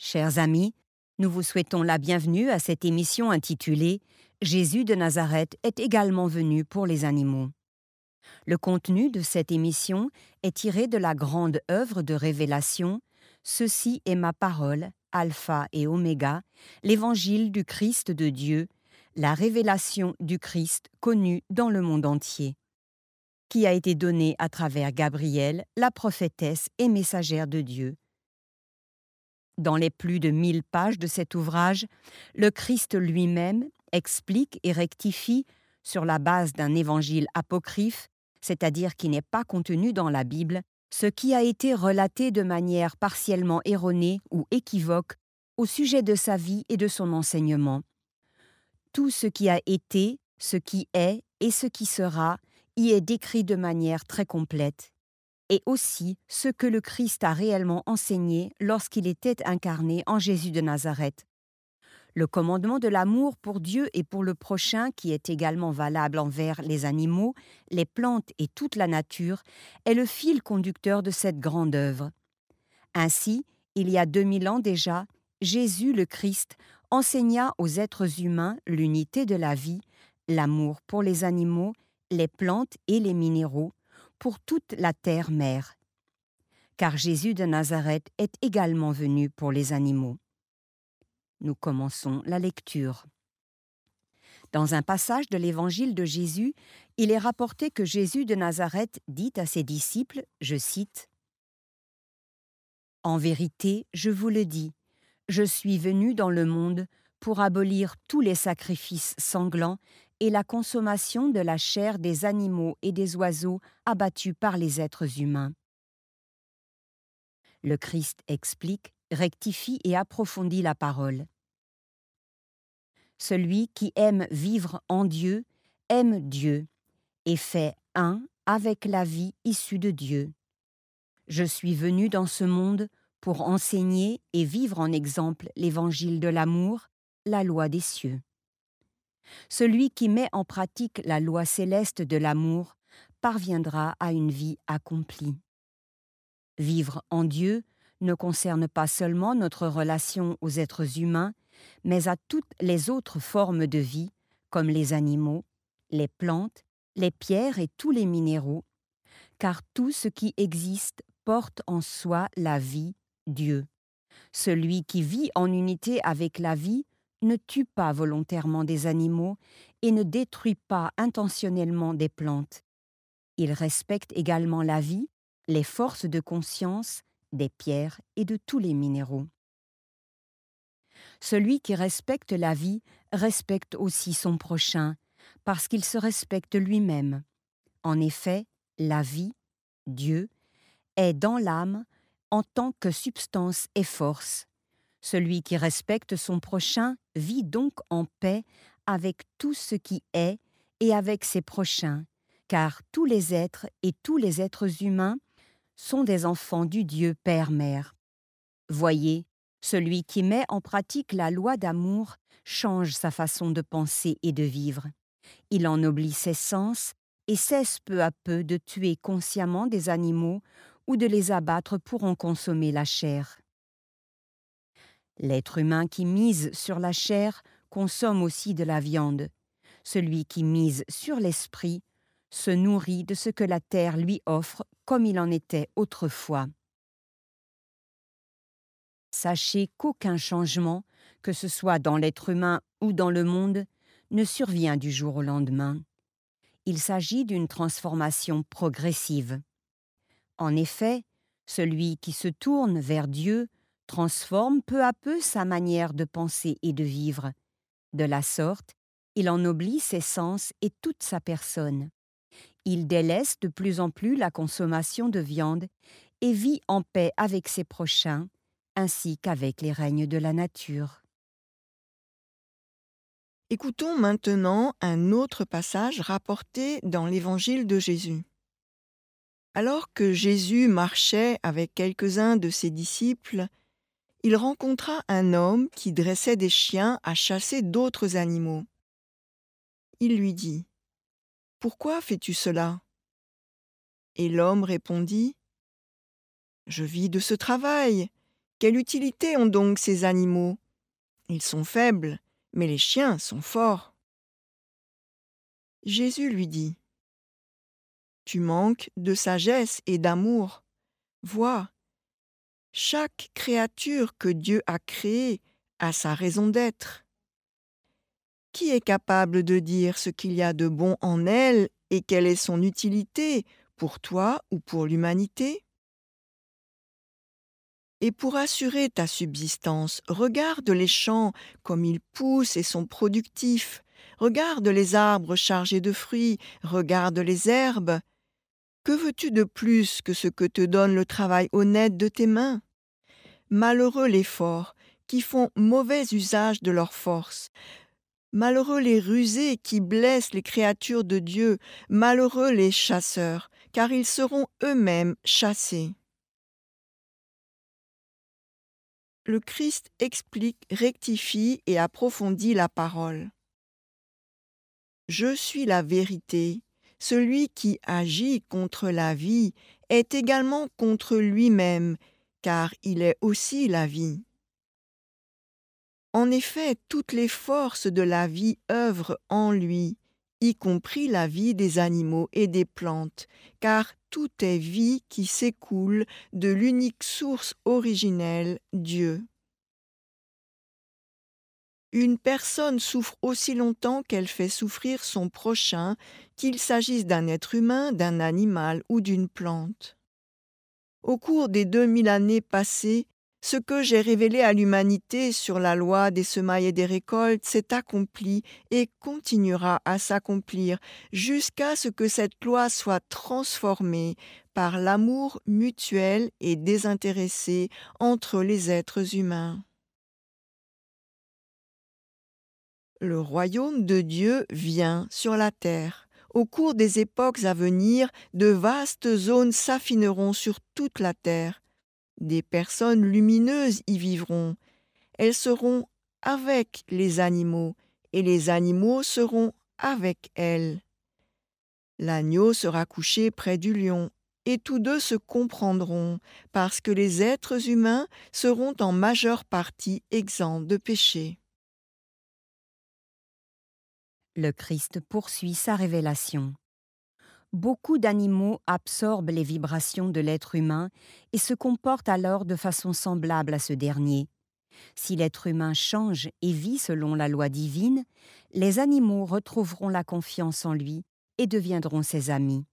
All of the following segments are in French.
Chers amis, nous vous souhaitons la bienvenue à cette émission intitulée « Jésus de Nazareth est également venu pour les animaux ». Le contenu de cette émission est tiré de la grande œuvre de révélation « Ceci est ma parole, alpha et oméga, l'évangile du Christ de Dieu, la révélation du Christ connue dans le monde entier », qui a été donnée à travers Gabrielle, la prophétesse et messagère de Dieu. Dans les plus de 1000 pages de cet ouvrage, le Christ lui-même explique et rectifie, sur la base d'un évangile apocryphe, c'est-à-dire qui n'est pas contenu dans la Bible, ce qui a été relaté de manière partiellement erronée ou équivoque au sujet de sa vie et de son enseignement. Tout ce qui a été, ce qui est et ce qui sera y est décrit de manière très complète, et aussi ce que le Christ a réellement enseigné lorsqu'il était incarné en Jésus de Nazareth. Le commandement de l'amour pour Dieu et pour le prochain, qui est également valable envers les animaux, les plantes et toute la nature, est le fil conducteur de cette grande œuvre. Ainsi, il y a 2000 ans déjà, Jésus le Christ enseigna aux êtres humains l'unité de la vie, l'amour pour les animaux, les plantes et les minéraux, pour toute la terre-mère. Car Jésus de Nazareth est également venu pour les animaux. Nous commençons la lecture. Dans un passage de l'évangile de Jésus, il est rapporté que Jésus de Nazareth dit à ses disciples, je cite, « En vérité, je vous le dis, je suis venu dans le monde pour abolir tous les sacrifices sanglants et la consommation de la chair des animaux et des oiseaux abattus par les êtres humains. » Le Christ explique, rectifie et approfondit la parole. Celui qui aime vivre en Dieu aime Dieu et fait un avec la vie issue de Dieu. Je suis venu dans ce monde pour enseigner et vivre en exemple l'évangile de l'amour, la loi des cieux. Celui qui met en pratique la loi céleste de l'amour parviendra à une vie accomplie. Vivre en Dieu ne concerne pas seulement notre relation aux êtres humains, mais à toutes les autres formes de vie, comme les animaux, les plantes, les pierres et tous les minéraux, car tout ce qui existe porte en soi la vie, Dieu. Celui qui vit en unité avec la vie ne tue pas volontairement des animaux et ne détruit pas intentionnellement des plantes. Il respecte également la vie, les forces de conscience, des pierres et de tous les minéraux. Celui qui respecte la vie respecte aussi son prochain, parce qu'il se respecte lui-même. En effet, la vie, Dieu, est dans l'âme en tant que substance et force. Celui qui respecte son prochain vit donc en paix avec tout ce qui est et avec ses prochains, car tous les êtres et tous les êtres humains sont des enfants du Dieu Père-Mère. Voyez, celui qui met en pratique la loi d'amour change sa façon de penser et de vivre. Il ennoblit ses sens et cesse peu à peu de tuer consciemment des animaux ou de les abattre pour en consommer la chair. L'être humain qui mise sur la chair consomme aussi de la viande. Celui qui mise sur l'esprit se nourrit de ce que la terre lui offre comme il en était autrefois. Sachez qu'aucun changement, que ce soit dans l'être humain ou dans le monde, ne survient du jour au lendemain. Il s'agit d'une transformation progressive. En effet, celui qui se tourne vers Dieu transforme peu à peu sa manière de penser et de vivre. De la sorte, il ennoblit ses sens et toute sa personne. Il délaisse de plus en plus la consommation de viande et vit en paix avec ses prochains, ainsi qu'avec les règnes de la nature. Écoutons maintenant un autre passage rapporté dans l'Évangile de Jésus. Alors que Jésus marchait avec quelques-uns de ses disciples, il rencontra un homme qui dressait des chiens à chasser d'autres animaux. Il lui dit : « Pourquoi fais-tu cela ? » Et l'homme répondit : « Je vis de ce travail, Quelle utilité ont donc ces animaux? Ils sont faibles, mais les chiens sont forts. Jésus lui dit: Tu manques de sagesse et d'amour. Vois, chaque créature que Dieu a créée a sa raison d'être. Qui est capable de dire ce qu'il y a de bon en elle et quelle est son utilité pour toi ou pour l'humanité? Et pour assurer ta subsistance, regarde les champs comme ils poussent et sont productifs. Regarde les arbres chargés de fruits, regarde les herbes. Que veux-tu de plus que ce que te donne le travail honnête de tes mains? Malheureux les forts, qui font mauvais usage de leur force. Malheureux les rusés qui blessent les créatures de Dieu. Malheureux les chasseurs, car ils seront eux-mêmes chassés. Le Christ explique, rectifie et approfondit la parole. Je suis la vérité. Celui qui agit contre la vie est également contre lui-même, car il est aussi la vie. En effet, toutes les forces de la vie œuvrent en lui, y compris la vie des animaux et des plantes, car tout est vie qui s'écoule de l'unique source originelle, Dieu. Une personne souffre aussi longtemps qu'elle fait souffrir son prochain, qu'il s'agisse d'un être humain, d'un animal ou d'une plante. Au cours des 2000 années passées, ce que j'ai révélé à l'humanité sur la loi des semailles et des récoltes s'est accompli et continuera à s'accomplir jusqu'à ce que cette loi soit transformée par l'amour mutuel et désintéressé entre les êtres humains. Le royaume de Dieu vient sur la terre. Au cours des époques à venir, de vastes zones s'affineront sur toute la terre. Des personnes lumineuses y vivront. Elles seront avec les animaux, et les animaux seront avec elles. L'agneau sera couché près du lion, et tous deux se comprendront, parce que les êtres humains seront en majeure partie exempts de péché. Le Christ poursuit sa révélation. Beaucoup d'animaux absorbent les vibrations de l'être humain et se comportent alors de façon semblable à ce dernier. Si l'être humain change et vit selon la loi divine, les animaux retrouveront la confiance en lui et deviendront ses amis.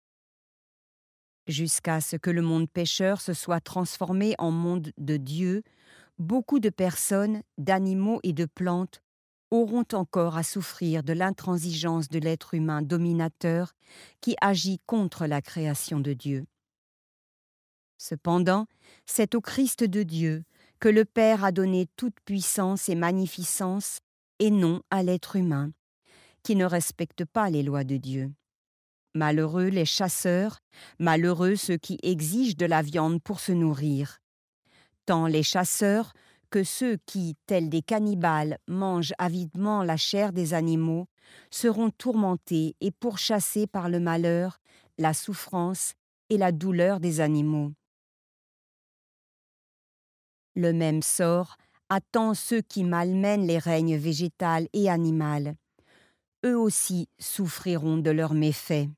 Jusqu'à ce que le monde pécheur se soit transformé en monde de Dieu, beaucoup de personnes, d'animaux et de plantes auront encore à souffrir de l'intransigeance de l'être humain dominateur qui agit contre la création de Dieu. Cependant, c'est au Christ de Dieu que le Père a donné toute puissance et magnificence, et non à l'être humain, qui ne respecte pas les lois de Dieu. Malheureux les chasseurs, malheureux ceux qui exigent de la viande pour se nourrir. Tant les chasseurs que ceux qui, tels des cannibales, mangent avidement la chair des animaux, seront tourmentés et pourchassés par le malheur, la souffrance et la douleur des animaux. Le même sort attend ceux qui malmènent les règnes végétal et animal. Eux aussi souffriront de leurs méfaits.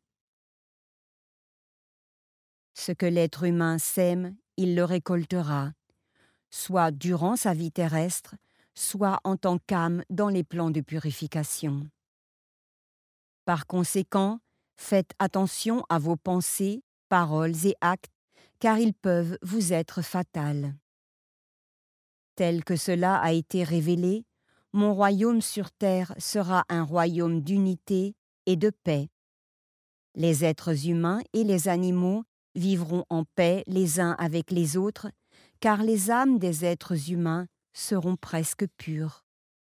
Ce que l'être humain sème, il le récoltera, soit durant sa vie terrestre, soit en tant qu'âme dans les plans de purification. Par conséquent, faites attention à vos pensées, paroles et actes, car ils peuvent vous être fatals. Tel que cela a été révélé, mon royaume sur terre sera un royaume d'unité et de paix. Les êtres humains et les animaux vivront en paix les uns avec les autres, car les âmes des êtres humains seront presque pures.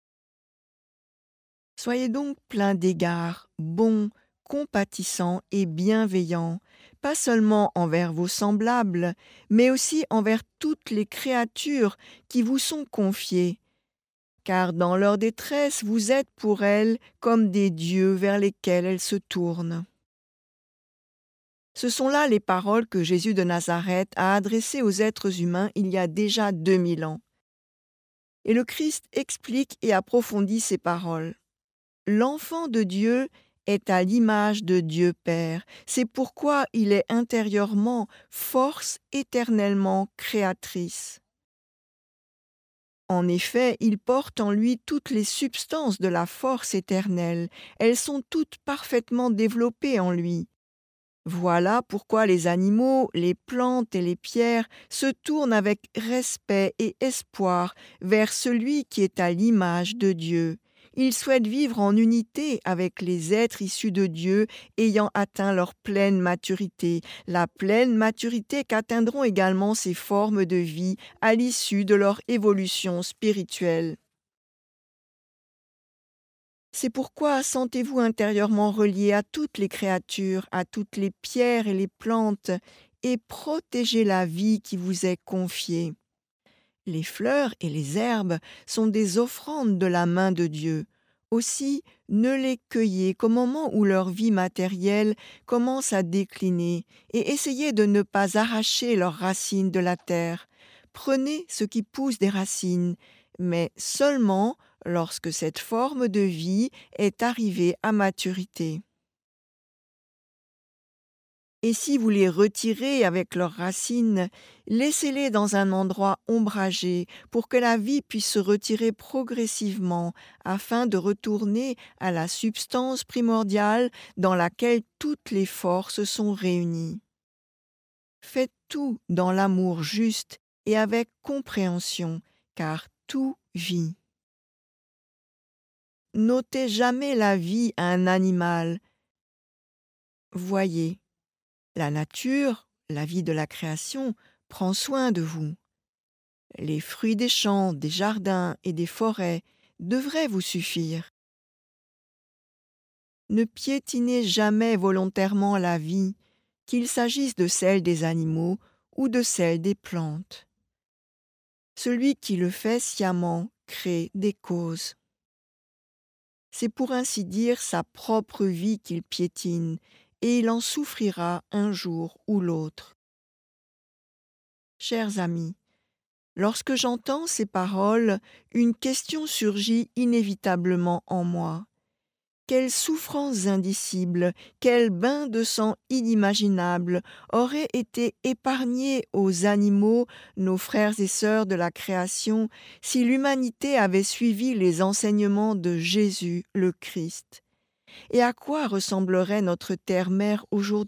Soyez donc pleins d'égards, bons, compatissants et bienveillants, pas seulement envers vos semblables, mais aussi envers toutes les créatures qui vous sont confiées, car dans leur détresse vous êtes pour elles comme des dieux vers lesquels elles se tournent. Ce sont là les paroles que Jésus de Nazareth a adressées aux êtres humains il y a déjà 2000 ans. Et le Christ explique et approfondit ces paroles. L'enfant de Dieu est à l'image de Dieu Père. C'est pourquoi il est intérieurement force éternellement créatrice. En effet, il porte en lui toutes les substances de la force éternelle. Elles sont toutes parfaitement développées en lui. Voilà pourquoi les animaux, les plantes et les pierres se tournent avec respect et espoir vers celui qui est à l'image de Dieu. Ils souhaitent vivre en unité avec les êtres issus de Dieu ayant atteint leur pleine maturité, la pleine maturité qu'atteindront également ces formes de vie à l'issue de leur évolution spirituelle. C'est pourquoi sentez-vous intérieurement relié à toutes les créatures, à toutes les pierres et les plantes, et protégez la vie qui vous est confiée. Les fleurs et les herbes sont des offrandes de la main de Dieu. Aussi, ne les cueillez qu'au moment où leur vie matérielle commence à décliner, et essayez de ne pas arracher leurs racines de la terre. Prenez ce qui pousse des racines, mais seulement lorsque cette forme de vie est arrivée à maturité. Et si vous les retirez avec leurs racines, laissez-les dans un endroit ombragé pour que la vie puisse se retirer progressivement afin de retourner à la substance primordiale dans laquelle toutes les forces sont réunies. Faites tout dans l'amour juste et avec compréhension, car tout vit. N'ôtez jamais la vie à un animal. Voyez, la nature, la vie de la création, prend soin de vous. Les fruits des champs, des jardins et des forêts devraient vous suffire. Ne piétinez jamais volontairement la vie, qu'il s'agisse de celle des animaux ou de celle des plantes. Celui qui le fait sciemment crée des causes. C'est pour ainsi dire sa propre vie qu'il piétine, et il en souffrira un jour ou l'autre. Chers amis, lorsque j'entends ces paroles, une question surgit inévitablement en moi. Quelles souffrances indicibles, quel bain de sang inimaginable auraient été épargnés aux animaux, nos frères et sœurs de la création, si l'humanité avait suivi les enseignements de Jésus le Christ. Et à quoi ressemblerait notre terre-mère aujourd'hui ?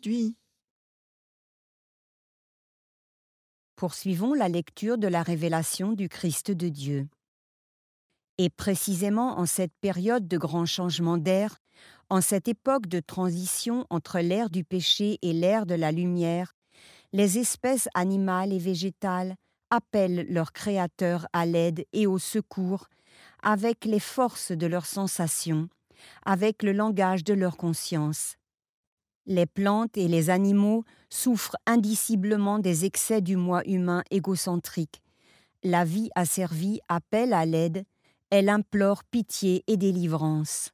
Poursuivons la lecture de la révélation du Christ de Dieu. Et précisément en cette période de grand changement d'ère, en cette époque de transition entre l'ère du péché et l'ère de la lumière, les espèces animales et végétales appellent leur Créateur à l'aide et au secours avec les forces de leurs sensations, avec le langage de leur conscience. Les plantes et les animaux souffrent indiciblement des excès du moi humain égocentrique. La vie asservie appelle à l'aide, elle implore pitié et délivrance.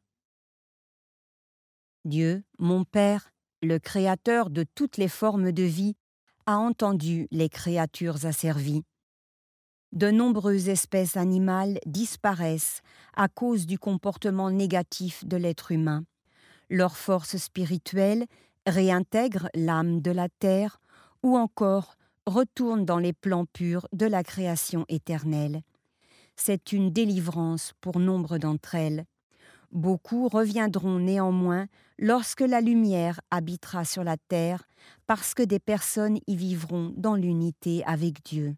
Dieu, mon Père, le Créateur de toutes les formes de vie, a entendu les créatures asservies. De nombreuses espèces animales disparaissent à cause du comportement négatif de l'être humain. Leur force spirituelle réintègre l'âme de la terre ou encore retourne dans les plans purs de la création éternelle. C'est une délivrance pour nombre d'entre elles. Beaucoup reviendront néanmoins lorsque la lumière habitera sur la terre, parce que des personnes y vivront dans l'unité avec Dieu.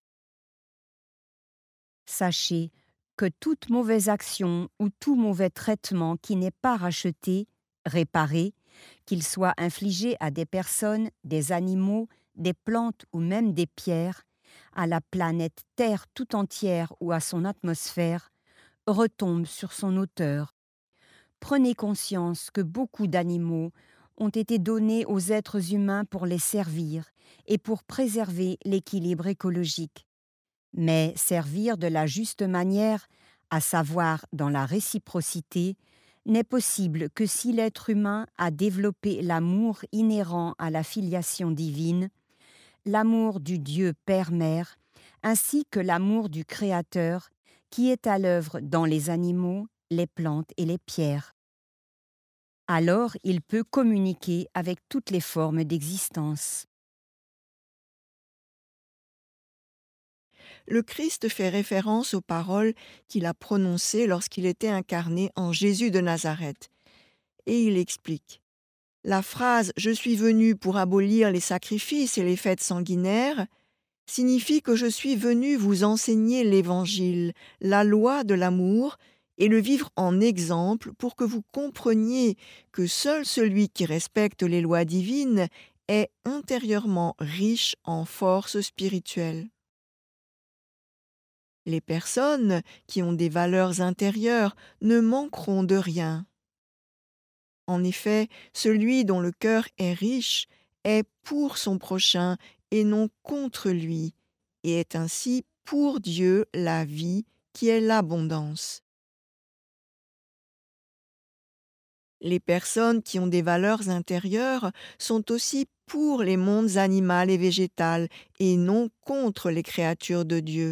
Sachez que toute mauvaise action ou tout mauvais traitement qui n'est pas racheté, réparé, qu'il soit infligé à des personnes, des animaux, des plantes ou même des pierres, à la planète Terre tout entière ou à son atmosphère, retombe sur son auteur. Prenez conscience que beaucoup d'animaux ont été donnés aux êtres humains pour les servir et pour préserver l'équilibre écologique. Mais servir de la juste manière, à savoir dans la réciprocité, n'est possible que si l'être humain a développé l'amour inhérent à la filiation divine, l'amour du Dieu Père-Mère, ainsi que l'amour du Créateur qui est à l'œuvre dans les animaux, les plantes et les pierres. Alors il peut communiquer avec toutes les formes d'existence. Le Christ fait référence aux paroles qu'il a prononcées lorsqu'il était incarné en Jésus de Nazareth. Et il explique. La phrase « Je suis venu pour abolir les sacrifices et les fêtes sanguinaires » signifie que je suis venu vous enseigner l'Évangile, la loi de l'amour, et le vivre en exemple pour que vous compreniez que seul celui qui respecte les lois divines est intérieurement riche en force spirituelle. Les personnes qui ont des valeurs intérieures ne manqueront de rien. En effet, celui dont le cœur est riche est pour son prochain et non contre lui, et est ainsi pour Dieu la vie qui est l'abondance. Les personnes qui ont des valeurs intérieures sont aussi pour les mondes animal et végétal et non contre les créatures de Dieu.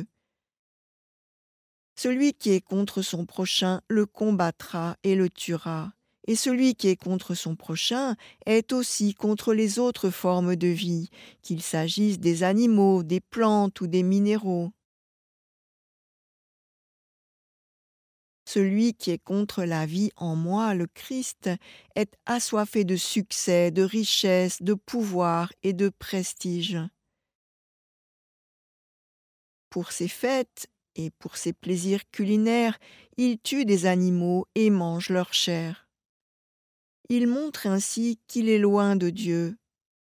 Celui qui est contre son prochain le combattra et le tuera. Et celui qui est contre son prochain est aussi contre les autres formes de vie, qu'il s'agisse des animaux, des plantes ou des minéraux. Celui qui est contre la vie en moi, le Christ, est assoiffé de succès, de richesse, de pouvoir et de prestige. Pour ses fêtes et pour ses plaisirs culinaires, il tue des animaux et mange leur chair. Il montre ainsi qu'il est loin de Dieu.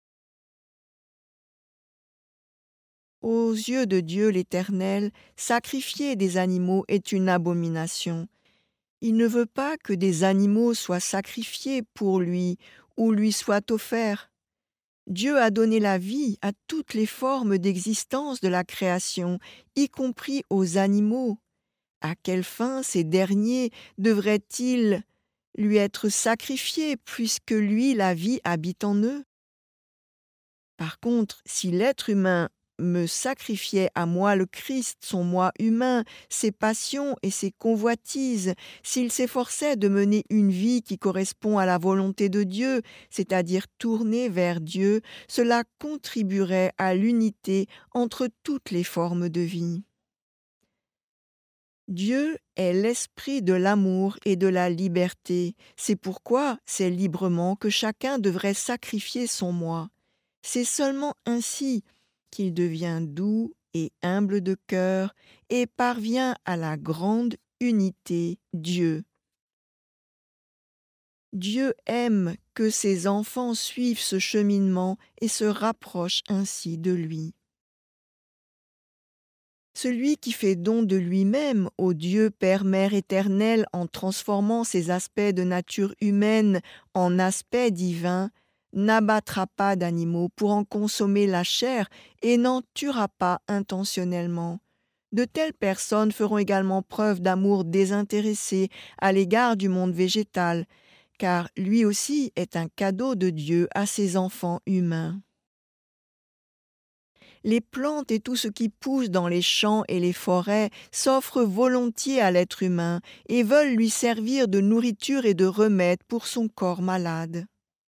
Aux yeux de Dieu l'Éternel, sacrifier des animaux est une abomination. Il ne veut pas que des animaux soient sacrifiés pour lui ou lui soient offerts. Dieu a donné la vie à toutes les formes d'existence de la création, y compris aux animaux. À quelle fin ces derniers devraient-ils lui être sacrifiés puisque lui, la vie, habite en eux? Par contre, si l'être humain me sacrifiait à moi le Christ, son moi humain, ses passions et ses convoitises, s'il s'efforçait de mener une vie qui correspond à la volonté de Dieu, c'est-à-dire tournée vers Dieu, cela contribuerait à l'unité entre toutes les formes de vie. Dieu est l'esprit de l'amour et de la liberté. C'est pourquoi c'est librement que chacun devrait sacrifier son moi. C'est seulement ainsi qu'il devient doux et humble de cœur et parvient à la grande unité Dieu. Dieu aime que ses enfants suivent ce cheminement et se rapprochent ainsi de lui. Celui qui fait don de lui-même au Dieu Père Mère éternel en transformant ses aspects de nature humaine en aspects divins n'abattra pas d'animaux pour en consommer la chair et n'en tuera pas intentionnellement. De telles personnes feront également preuve d'amour désintéressé à l'égard du monde végétal, car lui aussi est un cadeau de Dieu à ses enfants humains. Les plantes et tout ce qui pousse dans les champs et les forêts s'offrent volontiers à l'être humain et veulent lui servir de nourriture et de remède pour son corps malade.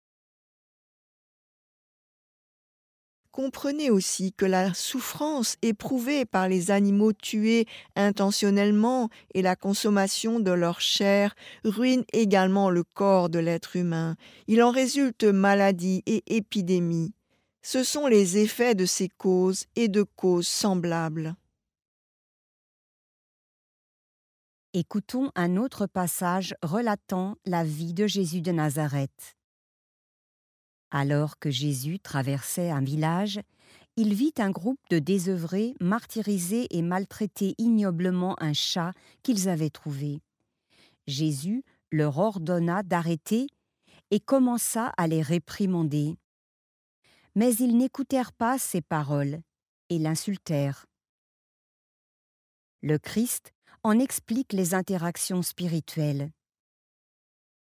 Comprenez aussi que la souffrance éprouvée par les animaux tués intentionnellement et la consommation de leur chair ruinent également le corps de l'être humain. Il en résulte maladies et épidémies. Ce sont les effets de ces causes et de causes semblables. Écoutons un autre passage relatant la vie de Jésus de Nazareth. Alors que Jésus traversait un village, il vit un groupe de désœuvrés martyriser et maltraiter ignoblement un chat qu'ils avaient trouvé. Jésus leur ordonna d'arrêter et commença à les réprimander. Mais ils n'écoutèrent pas ses paroles et l'insultèrent. Le Christ en explique les interactions spirituelles.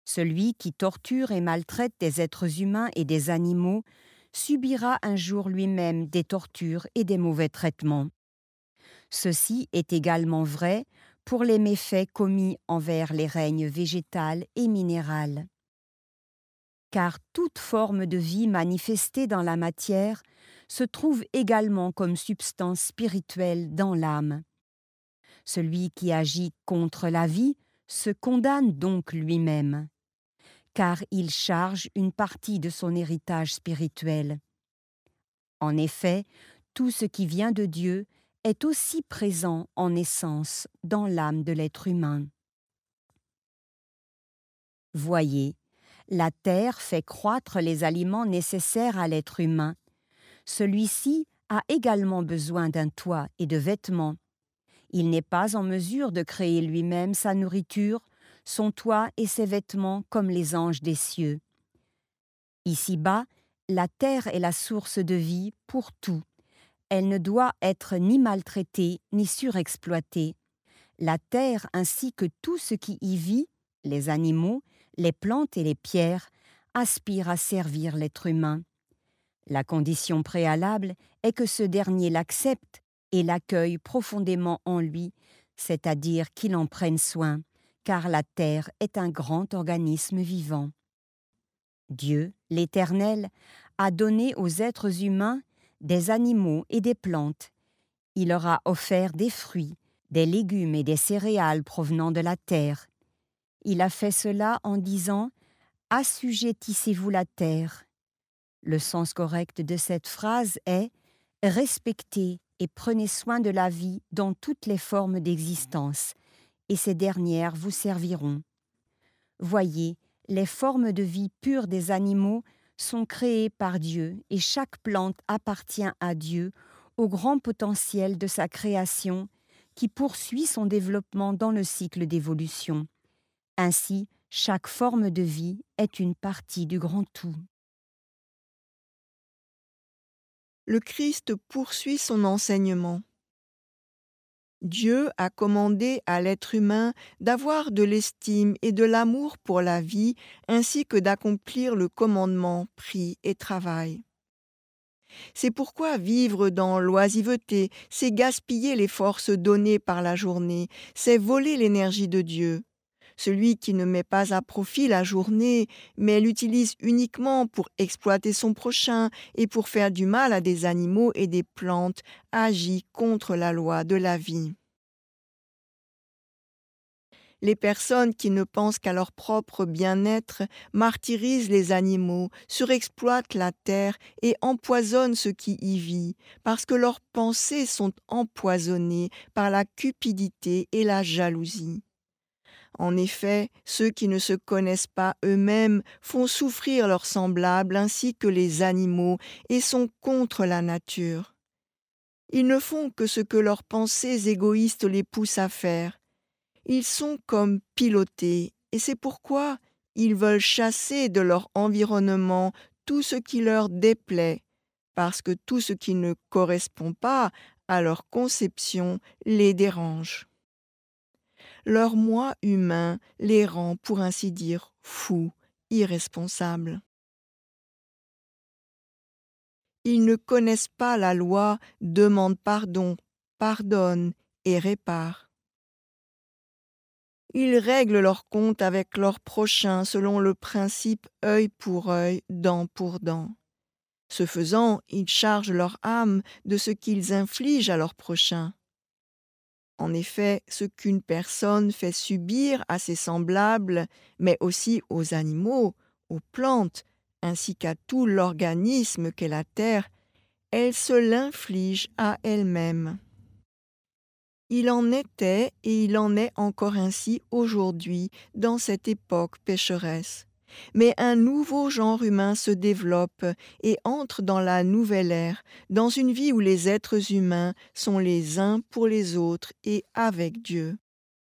Celui qui torture et maltraite des êtres humains et des animaux subira un jour lui-même des tortures et des mauvais traitements. Ceci est également vrai pour les méfaits commis envers les règnes végétal et minéral. Car toute forme de vie manifestée dans la matière se trouve également comme substance spirituelle dans l'âme. Celui qui agit contre la vie se condamne donc lui-même, car il charge une partie de son héritage spirituel. En effet, tout ce qui vient de Dieu est aussi présent en essence dans l'âme de l'être humain. Voyez, la terre fait croître les aliments nécessaires à l'être humain. Celui-ci a également besoin d'un toit et de vêtements. Il n'est pas en mesure de créer lui-même sa nourriture, son toit et ses vêtements comme les anges des cieux. Ici-bas, la terre est la source de vie pour tout. Elle ne doit être ni maltraitée ni surexploitée. La terre ainsi que tout ce qui y vit, les animaux, les plantes et les pierres, aspirent à servir l'être humain. La condition préalable est que ce dernier l'accepte et l'accueille profondément en lui, c'est-à-dire qu'il en prenne soin, car la terre est un grand organisme vivant. Dieu, l'Éternel, a donné aux êtres humains des animaux et des plantes. Il leur a offert des fruits, des légumes et des céréales provenant de la terre. Il a fait cela en disant « Assujettissez-vous la terre ». Le sens correct de cette phrase est « Respectez et prenez soin de la vie dans toutes les formes d'existence, et ces dernières vous serviront. » Voyez, les formes de vie pures des animaux sont créées par Dieu et chaque plante appartient à Dieu, au grand potentiel de sa création qui poursuit son développement dans le cycle d'évolution. Ainsi, chaque forme de vie est une partie du grand tout. Le Christ poursuit son enseignement. Dieu a commandé à l'être humain d'avoir de l'estime et de l'amour pour la vie, ainsi que d'accomplir le commandement « prie et travaille ». C'est pourquoi vivre dans l'oisiveté, c'est gaspiller les forces données par la journée, c'est voler l'énergie de Dieu. Celui qui ne met pas à profit la journée, mais l'utilise uniquement pour exploiter son prochain et pour faire du mal à des animaux et des plantes, agit contre la loi de la vie. Les personnes qui ne pensent qu'à leur propre bien-être martyrisent les animaux, surexploitent la terre et empoisonnent ce qui y vit, parce que leurs pensées sont empoisonnées par la cupidité et la jalousie. En effet, ceux qui ne se connaissent pas eux-mêmes font souffrir leurs semblables ainsi que les animaux et sont contre la nature. Ils ne font que ce que leurs pensées égoïstes les poussent à faire. Ils sont comme pilotés et c'est pourquoi ils veulent chasser de leur environnement tout ce qui leur déplaît, parce que tout ce qui ne correspond pas à leur conception les dérange. Leur moi humain les rend, pour ainsi dire, fous, irresponsables. Ils ne connaissent pas la loi, demandent pardon, pardonnent et réparent. Ils règlent leurs comptes avec leurs prochains selon le principe œil pour œil, dent pour dent. Ce faisant, ils chargent leur âme de ce qu'ils infligent à leurs prochains. En effet, ce qu'une personne fait subir à ses semblables, mais aussi aux animaux, aux plantes, ainsi qu'à tout l'organisme qu'est la terre, elle se l'inflige à elle-même. Il en était et il en est encore ainsi aujourd'hui dans cette époque pécheresse. Mais un nouveau genre humain se développe et entre dans la nouvelle ère, dans une vie où les êtres humains sont les uns pour les autres et avec Dieu.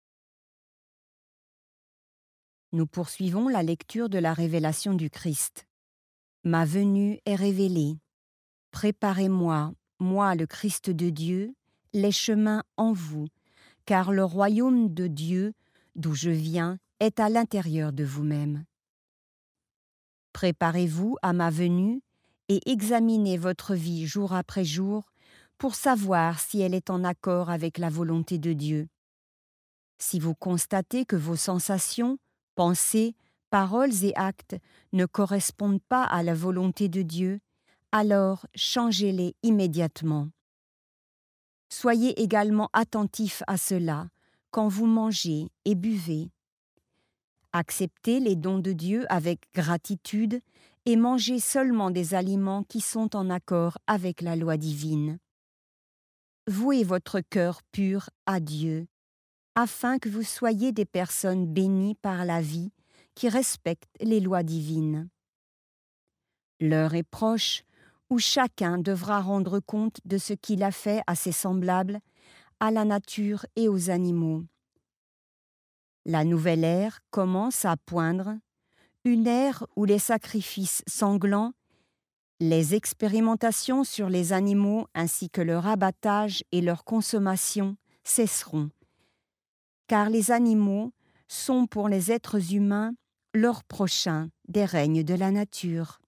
Nous poursuivons la lecture de la révélation du Christ. Ma venue est révélée. Préparez-moi, moi le Christ de Dieu, les chemins en vous, car le royaume de Dieu, d'où je viens, est à l'intérieur de vous-même. Préparez-vous à ma venue et examinez votre vie jour après jour pour savoir si elle est en accord avec la volonté de Dieu. Si vous constatez que vos sensations, pensées, paroles et actes ne correspondent pas à la volonté de Dieu, alors changez-les immédiatement. Soyez également attentifs à cela quand vous mangez et buvez. Acceptez les dons de Dieu avec gratitude et mangez seulement des aliments qui sont en accord avec la loi divine. Vouez votre cœur pur à Dieu, afin que vous soyez des personnes bénies par la vie qui respectent les lois divines. L'heure est proche où chacun devra rendre compte de ce qu'il a fait à ses semblables, à la nature et aux animaux. La nouvelle ère commence à poindre, une ère où les sacrifices sanglants, les expérimentations sur les animaux ainsi que leur abattage et leur consommation cesseront, car les animaux sont pour les êtres humains leurs prochains des règnes de la nature.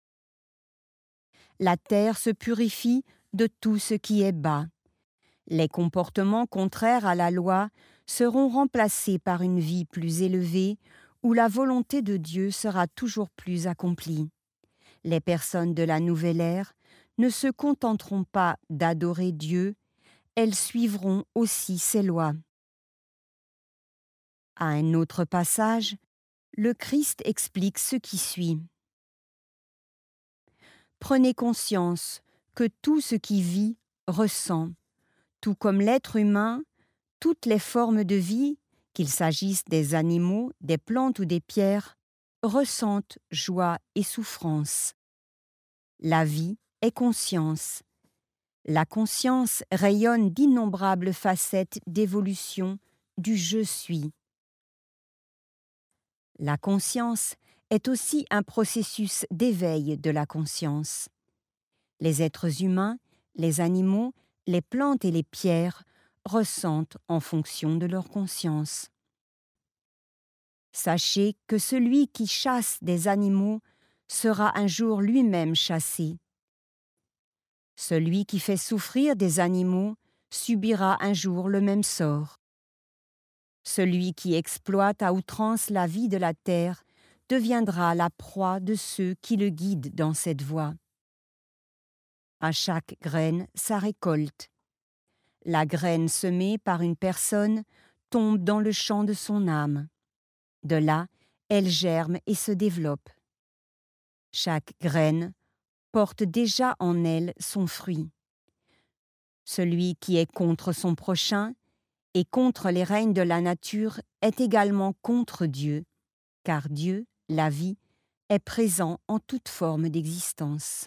La terre se purifie de tout ce qui est bas. Les comportements contraires à la loi seront remplacés par une vie plus élevée où la volonté de Dieu sera toujours plus accomplie. Les personnes de la nouvelle ère ne se contenteront pas d'adorer Dieu, elles suivront aussi ses lois. À un autre passage, le Christ explique ce qui suit. Prenez conscience que tout ce qui vit ressent, tout comme l'être humain, toutes les formes de vie, qu'il s'agisse des animaux, des plantes ou des pierres, ressentent joie et souffrance. La vie est conscience. La conscience rayonne d'innombrables facettes d'évolution du « je suis ». La conscience est aussi un processus d'éveil de la conscience. Les êtres humains, les animaux, les plantes et les pierres ressentent en fonction de leur conscience. Sachez que celui qui chasse des animaux sera un jour lui-même chassé. Celui qui fait souffrir des animaux subira un jour le même sort. Celui qui exploite à outrance la vie de la terre deviendra la proie de ceux qui le guident dans cette voie. À chaque graine sa récolte. La graine semée par une personne tombe dans le champ de son âme. De là, elle germe et se développe. Chaque graine porte déjà en elle son fruit. Celui qui est contre son prochain et contre les règnes de la nature est également contre Dieu, car Dieu, la vie, est présent en toute forme d'existence.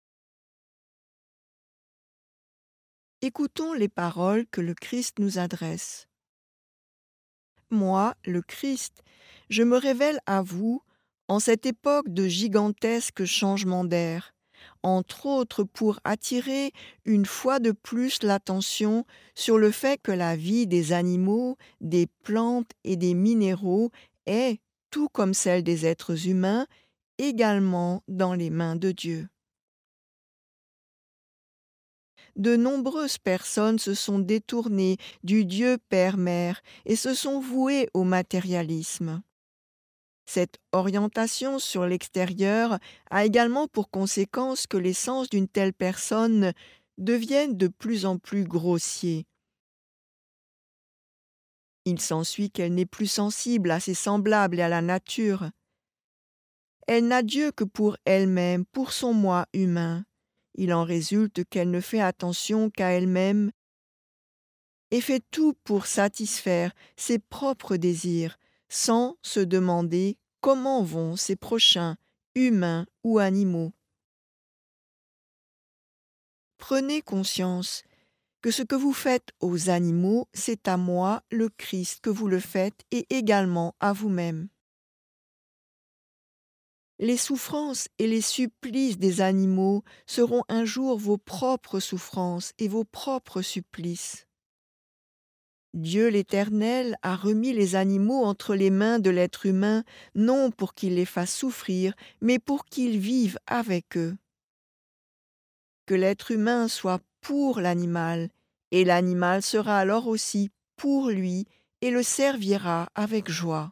Écoutons les paroles que le Christ nous adresse. Moi, le Christ, je me révèle à vous en cette époque de gigantesques changements d'air, entre autres pour attirer une fois de plus l'attention sur le fait que la vie des animaux, des plantes et des minéraux est, tout comme celle des êtres humains, également dans les mains de Dieu. De nombreuses personnes se sont détournées du Dieu Père-Mère et se sont vouées au matérialisme. Cette orientation sur l'extérieur a également pour conséquence que les sens d'une telle personne deviennent de plus en plus grossiers. Il s'ensuit qu'elle n'est plus sensible à ses semblables et à la nature. Elle n'a Dieu que pour elle-même, pour son moi humain. Il en résulte qu'elle ne fait attention qu'à elle-même et fait tout pour satisfaire ses propres désirs, sans se demander comment vont ses prochains, humains ou animaux. Prenez conscience que ce que vous faites aux animaux, c'est à moi, le Christ, que vous le faites et également à vous-même. Les souffrances et les supplices des animaux seront un jour vos propres souffrances et vos propres supplices. Dieu l'Éternel a remis les animaux entre les mains de l'être humain, non pour qu'il les fasse souffrir, mais pour qu'ils vivent avec eux. Que l'être humain soit pour l'animal, et l'animal sera alors aussi pour lui et le servira avec joie.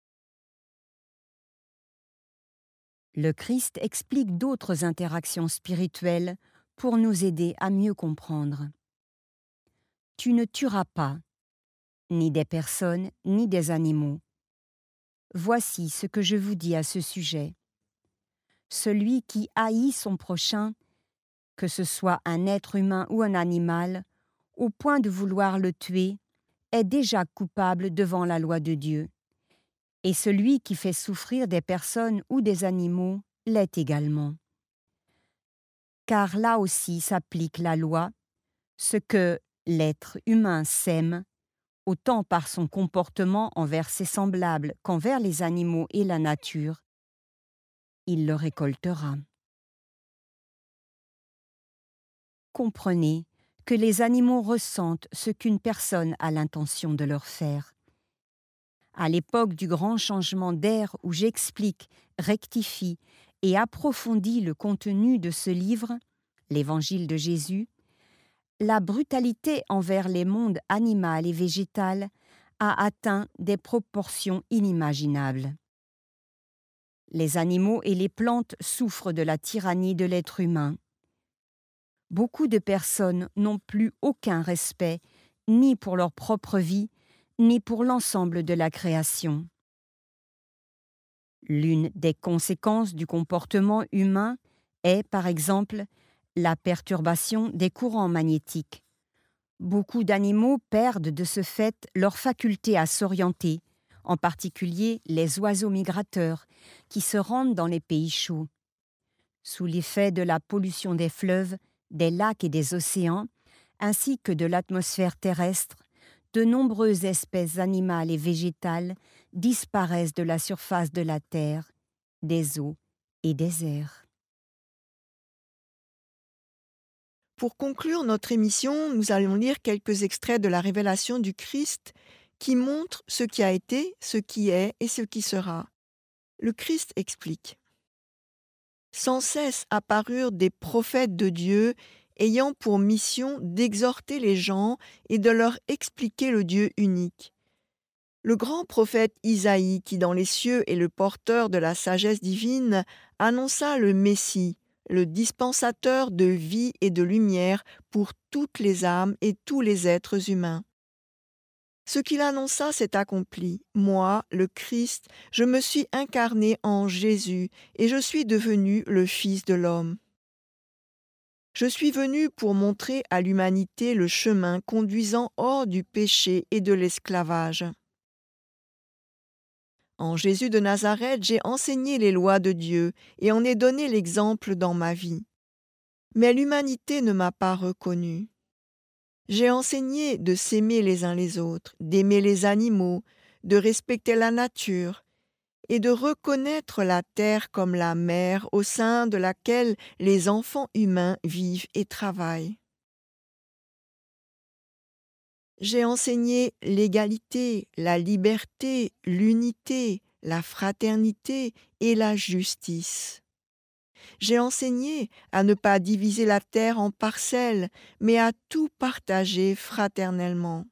Le Christ explique d'autres interactions spirituelles pour nous aider à mieux comprendre. Tu ne tueras pas, ni des personnes, ni des animaux. Voici ce que je vous dis à ce sujet. Celui qui haït son prochain, que ce soit un être humain ou un animal, au point de vouloir le tuer, est déjà coupable devant la loi de Dieu. Et celui qui fait souffrir des personnes ou des animaux l'est également. Car là aussi s'applique la loi, ce que l'être humain sème, autant par son comportement envers ses semblables qu'envers les animaux et la nature, il le récoltera. Comprenez que les animaux ressentent ce qu'une personne a l'intention de leur faire. À l'époque du grand changement d'ère où j'explique, rectifie et approfondis le contenu de ce livre, l'Évangile de Jésus, la brutalité envers les mondes animal et végétal a atteint des proportions inimaginables. Les animaux et les plantes souffrent de la tyrannie de l'être humain. Beaucoup de personnes n'ont plus aucun respect, ni pour leur propre vie, ni pour l'ensemble de la création. L'une des conséquences du comportement humain est, par exemple, la perturbation des courants magnétiques. Beaucoup d'animaux perdent de ce fait leur faculté à s'orienter, en particulier les oiseaux migrateurs, qui se rendent dans les pays chauds. Sous l'effet de la pollution des fleuves, des lacs et des océans, ainsi que de l'atmosphère terrestre, de nombreuses espèces animales et végétales disparaissent de la surface de la terre, des eaux et des airs. Pour conclure notre émission, nous allons lire quelques extraits de la révélation du Christ qui montrent ce qui a été, ce qui est et ce qui sera. Le Christ explique. Sans cesse apparurent des prophètes de Dieu ayant pour mission d'exhorter les gens et de leur expliquer le Dieu unique. Le grand prophète Isaïe, qui dans les cieux est le porteur de la sagesse divine, annonça le Messie, le dispensateur de vie et de lumière pour toutes les âmes et tous les êtres humains. Ce qu'il annonça s'est accompli. Moi, le Christ, je me suis incarné en Jésus et je suis devenu le Fils de l'homme. Je suis venu pour montrer à l'humanité le chemin conduisant hors du péché et de l'esclavage. En Jésus de Nazareth, j'ai enseigné les lois de Dieu et en ai donné l'exemple dans ma vie. Mais l'humanité ne m'a pas reconnu. J'ai enseigné de s'aimer les uns les autres, d'aimer les animaux, de respecter la nature et de reconnaître la terre comme la mère au sein de laquelle les enfants humains vivent et travaillent. J'ai enseigné l'égalité, la liberté, l'unité, la fraternité et la justice. J'ai enseigné à ne pas diviser la terre en parcelles, mais à tout partager fraternellement.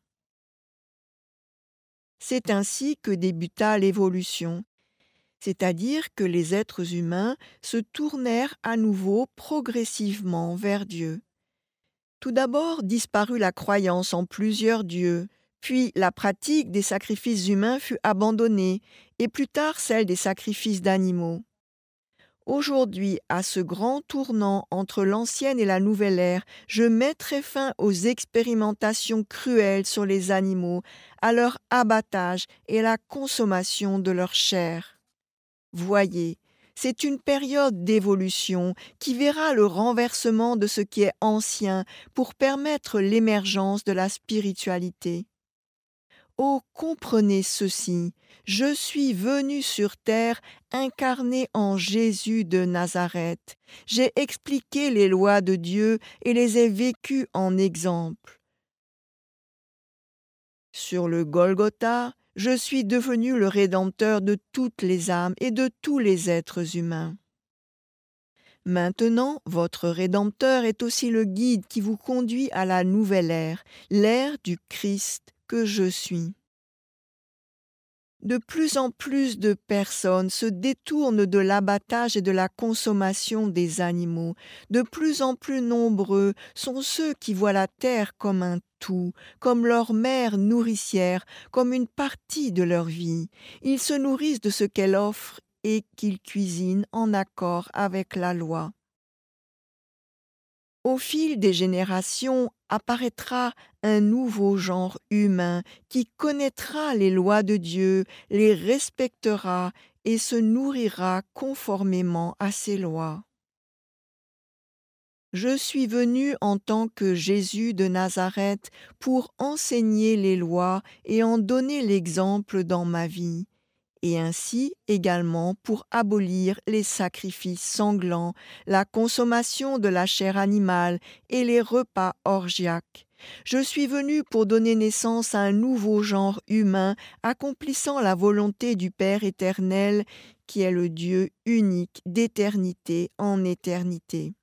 C'est ainsi que débuta l'évolution, c'est-à-dire que les êtres humains se tournèrent à nouveau progressivement vers Dieu. Tout d'abord disparut la croyance en plusieurs dieux, puis la pratique des sacrifices humains fut abandonnée, et plus tard celle des sacrifices d'animaux. Aujourd'hui, à ce grand tournant entre l'ancienne et la nouvelle ère, je mettrai fin aux expérimentations cruelles sur les animaux, à leur abattage et à la consommation de leur chair. Voyez, c'est une période d'évolution qui verra le renversement de ce qui est ancien pour permettre l'émergence de la spiritualité. Oh, comprenez ceci, je suis venu sur terre incarné en Jésus de Nazareth. J'ai expliqué les lois de Dieu et les ai vécues en exemple. sur le Golgotha, je suis devenu le Rédempteur de toutes les âmes et de tous les êtres humains. Maintenant, votre Rédempteur est aussi le guide qui vous conduit à la nouvelle ère, l'ère du Christ que je suis. De plus en plus de personnes se détournent de l'abattage et de la consommation des animaux. De plus en plus nombreux sont ceux qui voient la terre comme un tout, comme leur mère nourricière, comme une partie de leur vie. Ils se nourrissent de ce qu'elle offre et qu'ils cuisinent en accord avec la loi. Au fil des générations apparaîtra un nouveau genre humain qui connaîtra les lois de Dieu, les respectera et se nourrira conformément à ses lois. Je suis venu en tant que Jésus de Nazareth pour enseigner les lois et en donner l'exemple dans ma vie, et ainsi également pour abolir les sacrifices sanglants, la consommation de la chair animale et les repas orgiaques. Je suis venu pour donner naissance à un nouveau genre humain accomplissant la volonté du Père éternel, qui est le Dieu unique d'éternité en éternité.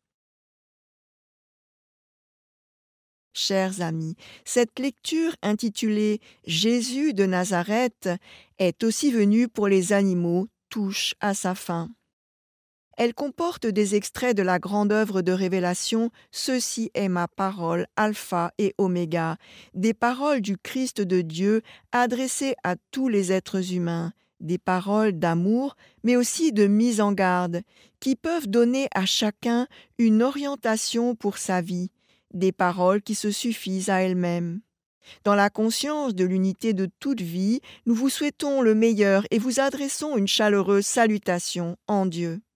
Chers amis, cette lecture intitulée « Jésus de Nazareth » est aussi venue pour les animaux touche à sa fin. Elle comporte des extraits de la grande œuvre de révélation « Ceci est ma parole, alpha et oméga », des paroles du Christ de Dieu adressées à tous les êtres humains, des paroles d'amour, mais aussi de mise en garde, qui peuvent donner à chacun une orientation pour sa vie, des paroles qui se suffisent à elles-mêmes. Dans la conscience de l'unité de toute vie, nous vous souhaitons le meilleur et vous adressons une chaleureuse salutation en Dieu.